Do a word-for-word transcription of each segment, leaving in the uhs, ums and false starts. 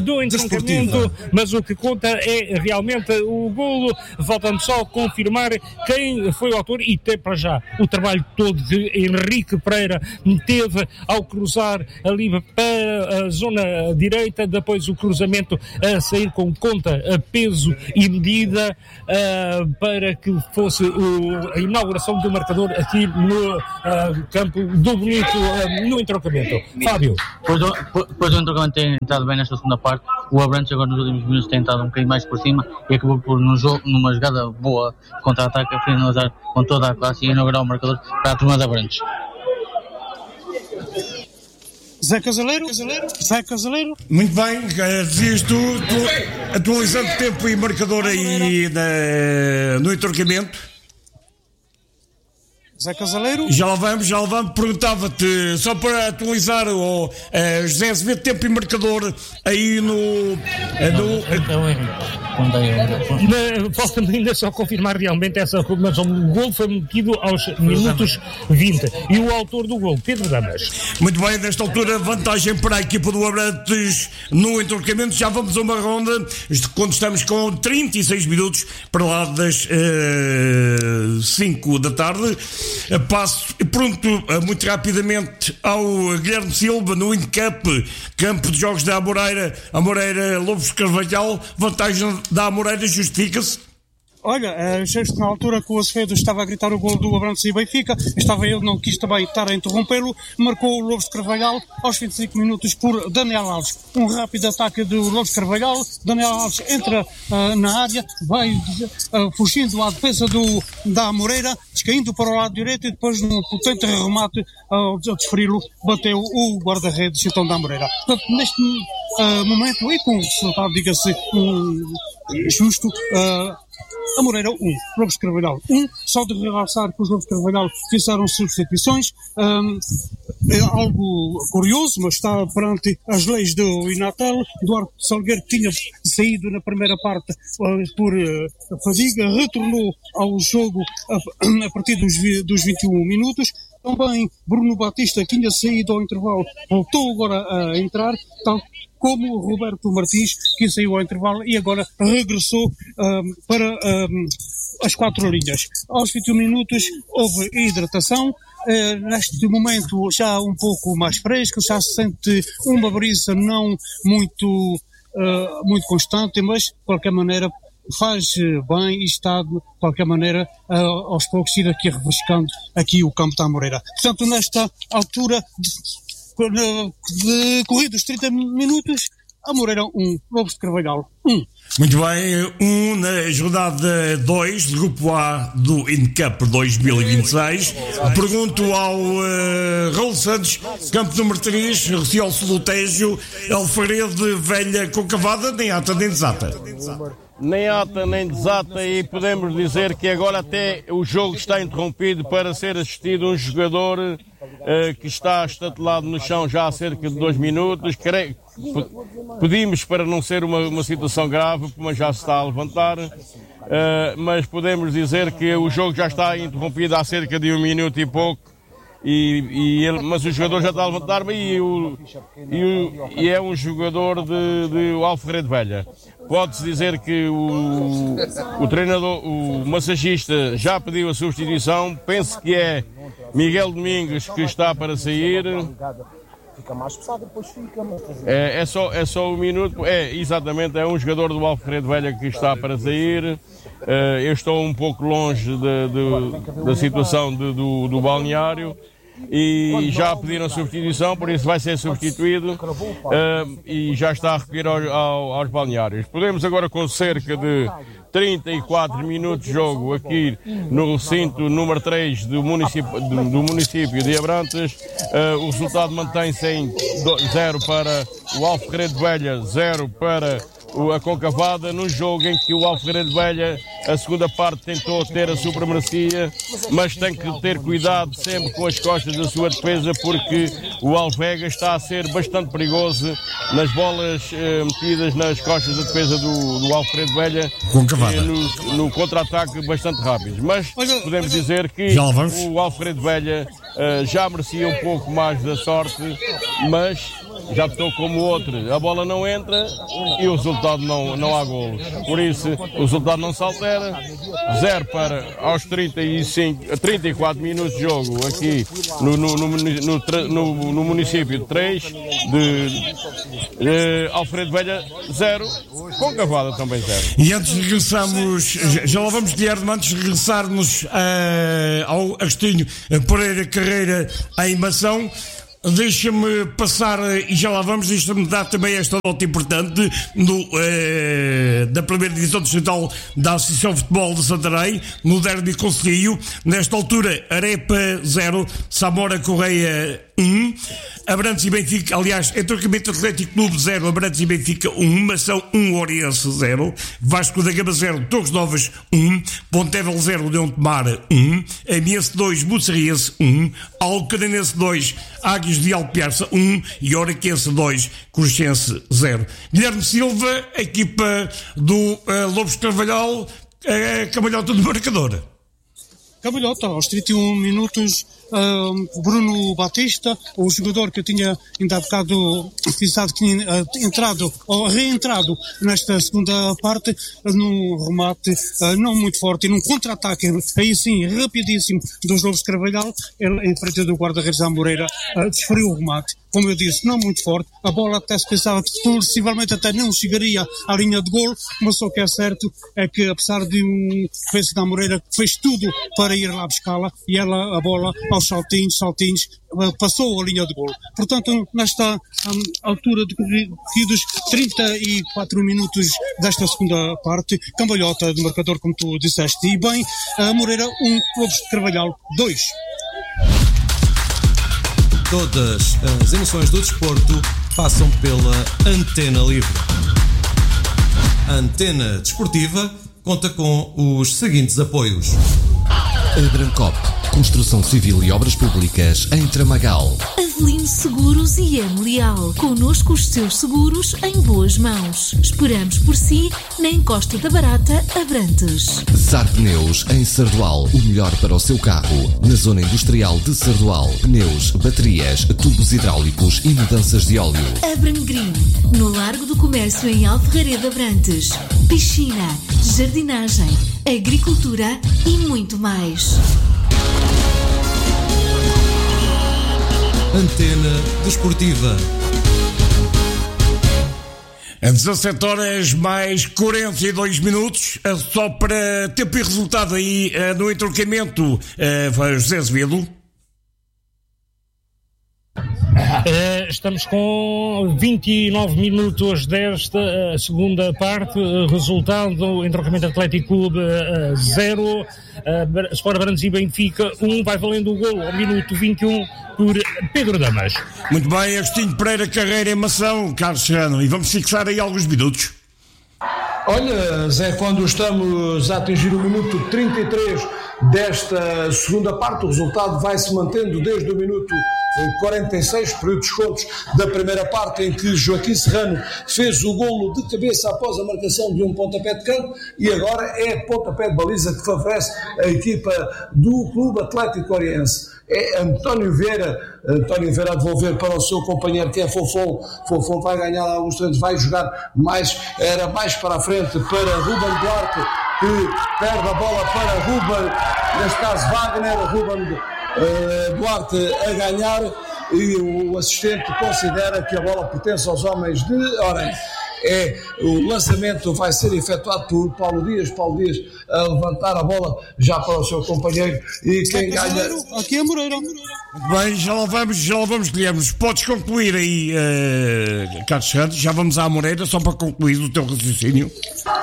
do entroncamento, mas o que conta é realmente o golo. Falta-me só confirmar quem foi o autor e tem para já o trabalho todo que Henrique Pereira teve ao cruzar ali para a zona direita, depois o cruzamento a sair com conta, a peso e medida uh, para que fosse o, a inauguração do marcador aqui no uh, campo do Bonito, uh, no entroncamento. Fábio. Depois o entroncamento tem entrado bem nesta segunda parte. O Abrantes agora nos últimos minutos tem entrado um bocadinho mais por cima e acabou por num jogo, numa jogada boa contra-ataque, a finalizar com toda a classe e inaugurar o marcador para a turma de Abrantes. Zé Casaleiro, Zé Casaleiro. Muito bem, dizias tu, tu atualizando tempo e marcador aí na, no entroncamento. Zé Casaleiro. Já lá vamos, já lá vamos. Perguntava-te, só para atualizar, o uh, José Azevedo, tempo e marcador aí no... Uh, no Falta-me ainda só confirmar realmente essa, mas o gol foi metido aos minutos vinte. E o autor do gol, Pedro Damas. Muito bem, nesta altura, vantagem para a equipa do Abrantes no entroncamento. Já vamos a uma ronda, quando estamos com trinta e seis minutos para lá das uh, cinco da tarde. Passo pronto, muito rapidamente, ao Guilherme Silva no Incup, campo de jogos da Amoreira, Amoreira Lobos Carvalhal. Vantagem da Amoreira justifica-se? Olha, justo na altura que o Azevedo estava a gritar o gol do Abrantes e Benfica, estava eu, não quis também estar a interrompê-lo, marcou o Lobos de Carvalhal aos vinte e cinco minutos por Daniel Alves. Um rápido ataque do Lobos de Carvalhal, Daniel Alves entra uh, na área, vai uh, fugindo à defesa do, da Amoreira, descaindo para o lado direito e depois num potente remate ao uh, desferi-lo, bateu o guarda-redes então da Amoreira. Portanto, neste uh, momento, e com o resultado, diga-se, um, justo, uh, Amoreira um, Lobos de Carvalhal um, só de realçar que os Lobos de Carvalhal fizeram substituições, um, é algo curioso, mas está perante as leis do Inatel. Duarte Salgueiro tinha saído na primeira parte uh, por uh, fadiga, retornou ao jogo a, a partir dos, dos vinte e um minutos. Também Bruno Batista, que tinha saído ao intervalo, voltou agora a entrar, tal como o Roberto Martins, que saiu ao intervalo e agora regressou um, para um, as quatro linhas. Aos vinte e um minutos houve hidratação, uh, neste momento já um pouco mais fresco, já se sente uma brisa não muito, uh, muito constante, mas de qualquer maneira faz bem e está de qualquer maneira uh, aos poucos ir aqui refrescando aqui o campo da Amoreira. Portanto, nesta altura de, de corridos trinta minutos, Amoreira um, Lobos de Carvalhal um. Muito bem, um na jornada dois do Grupo A do INCUP dois mil e vinte e seis. Pergunto ao uh, Raul Santos, campo número três, Reciol Solutejo, Alfarede Velha Concavada, nem ata nem desata. Nem ata nem desata, e podemos dizer que agora até o jogo está interrompido para ser assistido um jogador uh, que está estatelado no chão já há cerca de dois minutos. Creio, pedimos para não ser uma, uma situação grave, mas já se está a levantar. Uh, mas podemos dizer que o jogo já está interrompido há cerca de um minuto e pouco. E, e ele, mas o jogador já está a levantar e, o, e, o, e é um jogador de, de Alfarede Velha. Pode-se dizer que o, o treinador, o massagista, já pediu a substituição. Penso que é Miguel Domingos que está para sair. É, é, só, é só um minuto. É, exatamente, é um jogador do Alfarede Velha que está para sair. Uh, eu estou um pouco longe de, de, da situação de, do, do balneário e já pediram substituição, por isso vai ser substituído uh, e já está a recolher ao, ao, aos balneários. Podemos agora, com cerca de trinta e quatro minutos de jogo aqui no recinto número três do município, do, do município de Abrantes, uh, o resultado mantém-se em zero para o Alfarede Velha, zero para a Concavada, num jogo em que o Alfarede Velha, a segunda parte, tentou ter a supremacia, mas tem que ter cuidado sempre com as costas da sua defesa, porque o Alvega está a ser bastante perigoso nas bolas eh, metidas nas costas da defesa do, do Alfarede Velha, eh, no, no contra-ataque bastante rápidos. Mas podemos dizer que o Alfarede Velha eh, já merecia um pouco mais da sorte, mas já estou como o outro, a bola não entra e o resultado não, não há golos. Por isso, o resultado não se altera. Zero para aos trinta e cinco, trinta e quatro minutos de jogo aqui no, no, no, no, no, no município de três, de, de Alfredo Velha, zero, com Cavada também zero. E antes de regressarmos, já lá vamos, Guilherme, antes de regressarmos uh, ao Agostinho Pereira Carreira em Mação, deixa-me passar, e já lá vamos, deixa-me dar também esta nota importante do, eh, da primeira divisão distrital da Associação de Futebol de Santarém, no derby concelhio. Nesta altura, Arepa zero, Samora Correia um, Abrantes e Benfica, aliás, Entroncamento Atlético Clube zero, Abrantes e Benfica um, Mação um, Oriense zero, Vasco da Gama zero, Torres Novas um, Pontevel zero, Leão de Mar um, Amiense dois, Bucerriense um, Alcadenense dois, Águias de Alpiarça um e Oraquense dois, Cruxense zero. Guilherme Silva, equipa do uh, Lobos de Carvalhal, uh, Camalhota do marcador. Camalhota, aos trinta e um minutos, uh, Bruno Batista, o jogador que eu tinha ainda há bocado avisado que tinha uh, entrado, ou reentrado nesta segunda parte, uh, num remate uh, não muito forte, e num contra-ataque, aí sim, rapidíssimo, dos Lobos de Carvalhal, ele, em frente do guarda-redes da Moreira, uh, desferiu o remate. Como eu disse, não muito forte, a bola até se pensava que possivelmente até não chegaria à linha de golo, mas só que é certo é que, apesar de um defesa da Moreira que fez tudo para ir lá buscá-la, e ela, a bola, aos saltinhos, saltinhos, passou a linha de golo. Portanto, nesta um, altura de corridos, trinta e quatro minutos desta segunda parte, cambalhota de marcador, como tu disseste, e bem, a Moreira um, Lobos de Carvalhal dois. Todas as emoções do desporto passam pela Antena Livre. A Antena Desportiva conta com os seguintes apoios: Abrancop, construção civil e obras públicas em Tramagal. Avelino Seguros e M. Leal. Connosco os seus seguros em boas mãos. Esperamos por si na Encosta da Barata, Abrantes. Sar Pneus em Sardual. O melhor para o seu carro. Na zona industrial de Sardual. Pneus, baterias, tubos hidráulicos e mudanças de óleo. Abrangrim. No Largo do Comércio em Alferrareda, Abrantes. Piscina, jardinagem, agricultura e muito mais. Antena Desportiva. A dezassete horas mais quarenta e dois minutos, só para tempo e resultado aí no entroncamento, José Azevedo. Uh, estamos com vinte e nove minutos desta uh, segunda parte, uh, resultado entroncamento Atlético Clube zero, uh, uh, Sport Abrantes e Benfica um, vai valendo o golo ao minuto vinte e um por Pedro Damas. Muito bem, Agostinho Pereira Carreira em Mação, Carlos Serrano, e vamos fixar aí alguns minutos. Olha, Zé, quando estamos a atingir o minuto trinta e três desta segunda parte, o resultado vai se mantendo desde o minuto quarenta e seis, período de descontos da primeira parte, em que Joaquim Serrano fez o golo de cabeça após a marcação de um pontapé de canto, e agora é pontapé de baliza que favorece a equipa do Clube Atlético Oriense. É António Vieira, António Vieira a devolver para o seu companheiro, que é Fofão. Fofão vai ganhar alguns treinos, vai jogar mais, era mais para a frente para Ruben Duarte, que perde a bola para Ruben, neste caso Wagner, Ruben uh, Duarte a ganhar, e o assistente considera que a bola pertence aos homens de Orem. É, o lançamento vai ser efetuado por Paulo Dias, Paulo Dias a levantar a bola já para o seu companheiro, e quem ganha... Aqui é Moreira. Muito bem, já lá vamos, já lá vamos, Guilherme. Podes concluir aí, uh, Carlos Santos, já vamos à Moreira, só para concluir o teu raciocínio.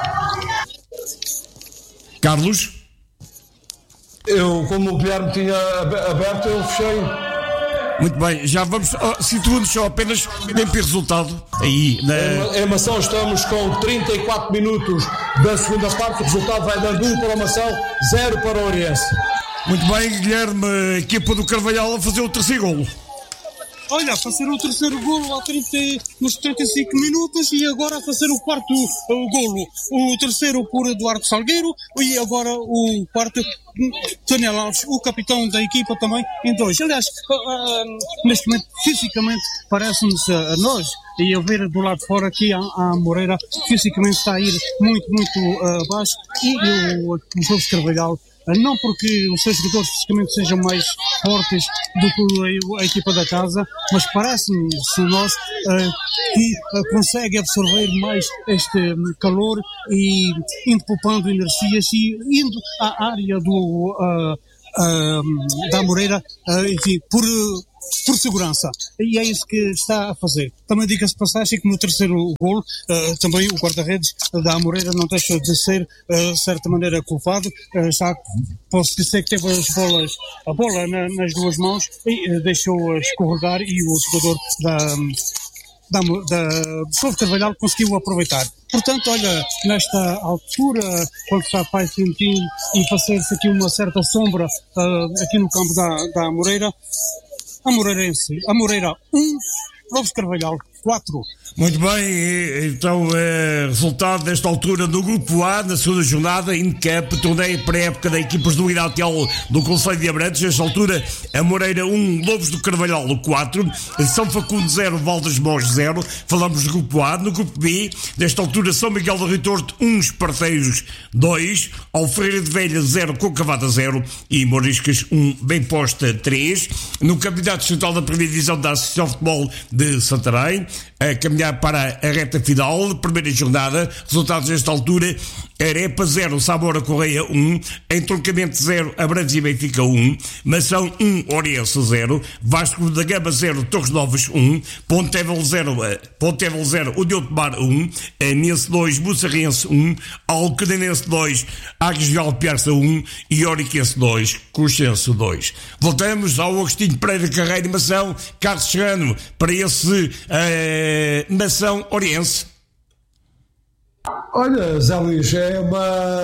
Carlos? Eu, como o Guilherme tinha aberto, eu fechei. Muito bem, já vamos, oh, situando-nos só apenas tempo e resultado aí na... Em Mação estamos com trinta e quatro minutos da segunda parte, o resultado vai dando um para a Mação, zero para o Oriense. Muito bem, Guilherme, equipa do Carvalhal a fazer o terceiro golo. olha, a fazer o terceiro golo ao trinta, nos trinta e cinco minutos e agora a fazer o quarto o golo. O terceiro por Eduardo Salgueiro e agora o quarto Daniel Alves, o capitão da equipa também em dois. Aliás, uh, uh, neste momento, fisicamente, parece-nos a, a nós, e eu ver do lado de fora aqui a, a Moreira, fisicamente está a ir muito, muito uh, abaixo, e o, o José Carvalhal, uh, não porque os seus jogadores fisicamente sejam mais fortes do que a, a equipa da casa, mas parece-nos a nós uh, que uh, consegue absorver mais este um, calor e indo poupando energias e indo à área do uh, uh, da Moreira, uh, enfim, por por segurança, e é isso que está a fazer. Também diga-se de passagem que no terceiro golo, uh, também o guarda-redes da Amoreira não deixa de ser, uh, de certa maneira, culpado, uh, já posso dizer que teve as bolas, a bola na, nas duas mãos e uh, deixou-a escorregar, e o jogador da da, da Sousa Carvalhal conseguiu aproveitar. Portanto, olha, nesta altura, quando está Pai Quintino e fazer-se aqui uma certa sombra uh, aqui no campo da, da Amoreira, a Moreirense, a Moreira um, Lopes Carvalhal quatro. Muito bem, então é resultado desta altura do Grupo A, na segunda jornada, INCAP, torneio pré-época da equipas do Iratel do Concelho de Abrantes. Nesta altura, a Moreira um, Lobos do Carvalhal quatro, São Facundo zero, Valdes Mós zero. Falamos do Grupo A. No Grupo B, nesta altura, São Miguel do Rio Torto um, Esparteiros dois, Alfreira de Velha zero, Concavada zero e Moriscas um, Bem Posta três. No Campeonato Central da Primeira Divisão da Associação de Futebol de Santarém, a caminhar para a reta final, primeira jornada, resultados nesta altura: Arepa zero, Sabora Correia um, Entroncamento zero, Abrantes e Benfica um, Mação um, Oriense zero, Vasco da Gama zero, Torres Novas um, Pontevel zero, Pontevel zero, União de Mar um, Aniense dois, Buçarrense um, Alcadenense dois, Águias de Alpiarça um e Oriquense dois, Cruxense dois. Voltamos ao Agostinho Pereira Carreira e Mação, Carlos Serrano, para esse uh, Mação Oriense. Olha, Zé Luís, é uma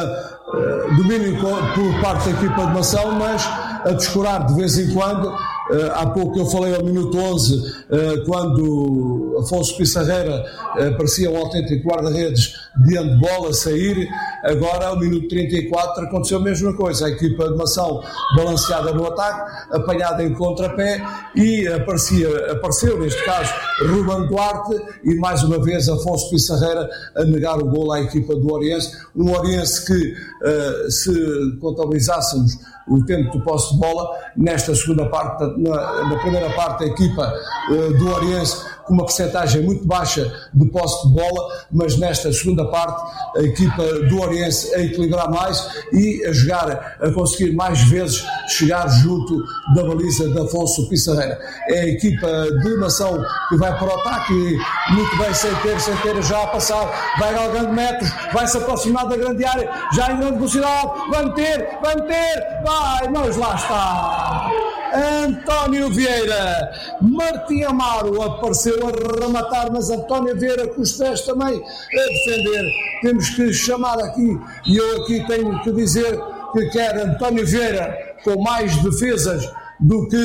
uh, domínio por parte da equipa de Mação, mas a descurar de vez em quando. Uh, há pouco eu falei ao minuto onze, uh, quando Afonso Pissarreira uh, parecia um autêntico guarda-redes de handball a sair. Agora, ao minuto trinta e quatro, aconteceu a mesma coisa. A equipa de Mação balanceada no ataque, apanhada em contrapé, e aparecia, apareceu, neste caso, Ruben Duarte, e mais uma vez Afonso Pissarreira a negar o golo à equipa do Oriense. Um Oriense que, uh, se contabilizássemos o tempo de posse de bola, nesta segunda parte, na, na primeira parte, a equipa uh, do Oriense com uma percentagem muito baixa de posse de bola, mas nesta segunda parte a equipa do Oriense a equilibrar mais e a jogar, a conseguir mais vezes chegar junto da baliza de Afonso Pissarreira. É a equipa de Mação que vai para o ataque, e muito bem, sem ter, sem ter já a passar, vai galgando metros, vai se aproximar da grande área, já em grande velocidade, vai meter, vai meter, vai, mas lá está António Vieira. Martim Amaro apareceu a rematar, mas António Vieira com os pés também a defender. Temos que chamar aqui, e eu aqui tenho que dizer que quer António Vieira com mais defesas do que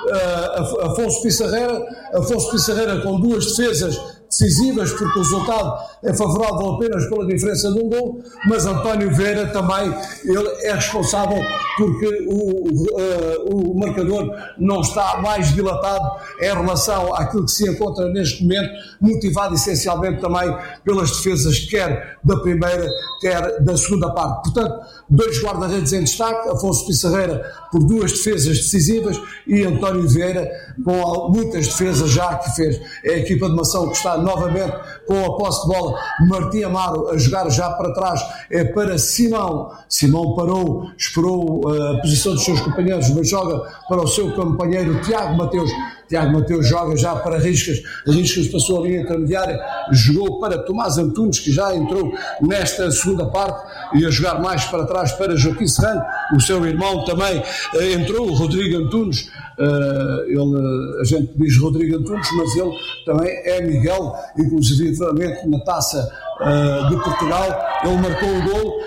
uh, Afonso Pissarreira. Afonso Pissarreira com duas defesas decisivas, porque o resultado é favorável apenas pela diferença de um gol, mas António Vieira também, ele é responsável porque o, uh, o marcador não está mais dilatado em relação àquilo que se encontra neste momento, motivado essencialmente também pelas defesas quer da primeira, quer da segunda parte. Portanto, dois guarda-redes em destaque, Afonso Pissarreira por duas defesas decisivas e António Vieira com muitas defesas já que fez. É a equipa de Mação que está novamente com a posse de bola. Martim Amaro a jogar já para trás, é para Simão. Simão parou, esperou a posição dos seus companheiros, mas joga para o seu companheiro Tiago Mateus. Tiago Mateus joga já para Riscas. Riscas passou a linha intermediária, jogou para Tomás Antunes, que já entrou nesta segunda parte, e a jogar mais para trás para Joaquim Serrano. O seu irmão também uh, entrou, o Rodrigo Antunes. Uh, ele, a gente diz Rodrigo Antunes, mas ele também é Miguel, inclusive na Taça uh, de Portugal. Ele marcou o golo.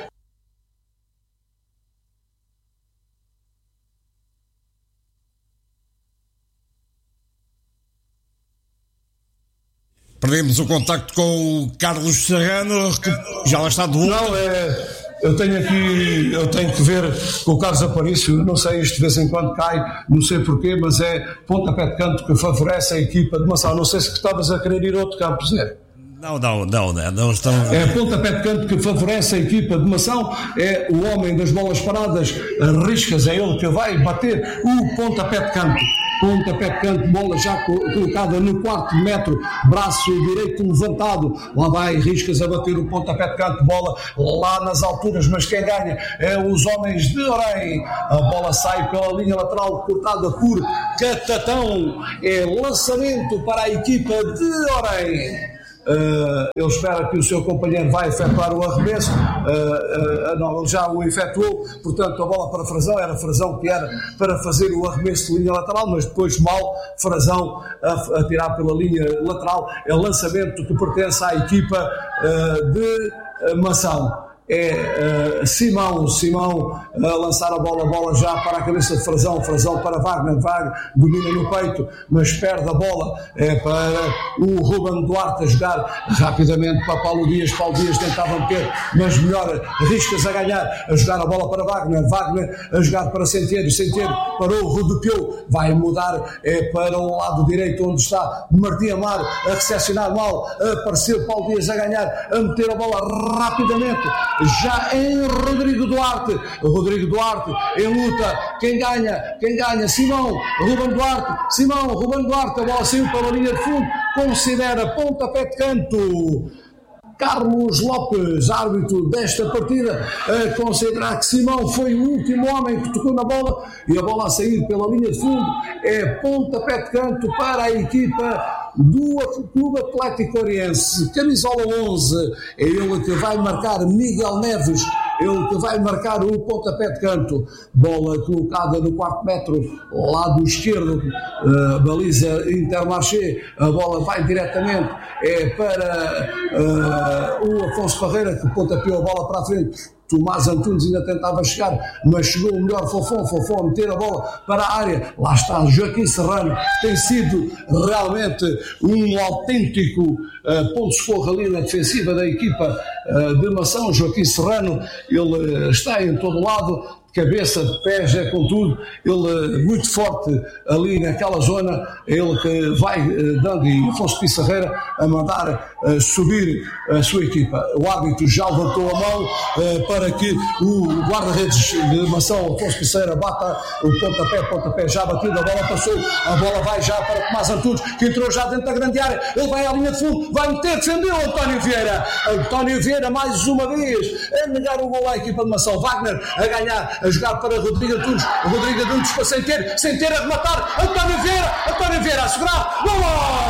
Perdemos o contacto com o Carlos Serrano, já lá está de volta. Não, é, eu tenho aqui, eu tenho que ver com o Carlos Aparício, não sei, isto de vez em quando cai, não sei porquê, mas é pontapé de canto que favorece a equipa de Mação. Não sei se estavas a querer ir a outro campo, Zé. Não, não, não, não, não estão... É pontapé de canto que favorece a equipa de Mação, é o homem das bolas paradas, Riscas, é ele que vai bater o pontapé de canto. Pontapé de canto, bola já colocada no quarto metro, braço direito levantado, lá vai Riscas a bater o pontapé de canto, bola lá nas alturas, mas quem ganha é os homens de Orem. A bola sai pela linha lateral cortada por Catatão, é lançamento para a equipa de Orem. Uh, ele espera que o seu companheiro vai efetuar o arremesso, uh, uh, não, ele já o efetuou, portanto a bola para Frazão, era Frazão que era para fazer o arremesso de linha lateral, mas depois mal Frazão a, a tirar pela linha lateral. É lançamento que pertence à equipa uh, de uh, Mação. É uh, Simão, Simão a lançar a bola, a bola já para a cabeça de Frazão, Frazão para Wagner, Wagner domina no peito, mas perde a bola, é para o Ruben Duarte a jogar rapidamente para Paulo Dias, Paulo Dias tentava meter, mas melhor, Riscas a ganhar, a jogar a bola para Wagner, Wagner a jogar para Sentiero, Sentiero parou, rodopiou, vai mudar, é para o lado direito onde está Martim Amaro a recepcionar mal, apareceu Paulo Dias a ganhar, a meter a bola rapidamente, já em Rodrigo Duarte, Rodrigo Duarte em luta, quem ganha, quem ganha, Simão, Ruben Duarte, Simão, Ruben Duarte, a bola saiu para a linha de fundo, considera pontapé de canto. Carlos Lopes, árbitro desta partida, a considerar que Simão foi o último homem que tocou na bola e a bola a sair pela linha de fundo, é pontapé de canto para a equipa do Clube Atlético Oriense. Camisola onze, é ele que vai marcar, Miguel Neves, ele que vai marcar o pontapé de canto. Bola colocada no quarto metro, lado esquerdo, uh, baliza Intermarché, a bola vai diretamente, é para uh, o Afonso Parreira que pontapeou a bola para a frente. Tomás Antunes ainda tentava chegar, mas chegou o melhor Fofão, Fofão a meter a bola para a área, lá está Joaquim Serrano, tem sido realmente um autêntico uh, ponto de socorro ali na defensiva da equipa uh, de Mação. Joaquim Serrano, ele uh, está em todo lado, cabeça, de pés, é com tudo, ele muito forte ali naquela zona, ele que vai uh, dando, e Afonso Pissarreira a mandar uh, subir a sua equipa. O árbitro já levantou a mão uh, para que o guarda-redes de Mação, Afonso Pissarreira, bata o pontapé, pontapé já batido, a bola passou, a bola vai já para Tomás Antunes, que entrou já dentro da grande área, ele vai à linha de fundo, vai meter, defendeu António Vieira, António Vieira mais uma vez a negar o gol à equipa de Mação. Wagner a ganhar, a jogar para Rodrigo Antunes, Rodrigo Antunes para Sentiero, Sentiero a rematar, António Vieira, António Vieira a segurar, gol!